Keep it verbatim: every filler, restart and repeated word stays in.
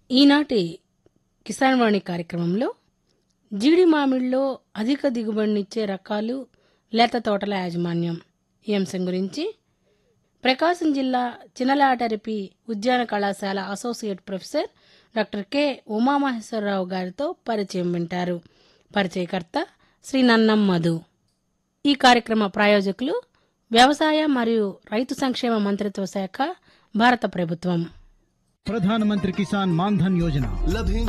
ఈనాటి కిసాన్ వాణి కార్యక్రమంలో జీడి మామిడిలో అధిక దిగుబడినిచ్చే రకాలు, లేత తోటల యాజమాన్యం ఈ అంశం గురించి ప్రకాశం జిల్లా చినలాటరిపి ఉద్యాన కళాశాల associate professor doctor K Umamaheswararao గారితో పరిచయం వింటారు. పరిచయకర్త శ్రీ నన్నం మధు. ఈ కార్యక్రమ ప్రాయోజకులు వ్యవసాయ మరియు రైతు సంక్షేమ మంత్రిత్వ శాఖ, భారత ప్రభుత్వం. ప్రధానమంత్రి కిసాన్ మాన్ధన్ యోజన.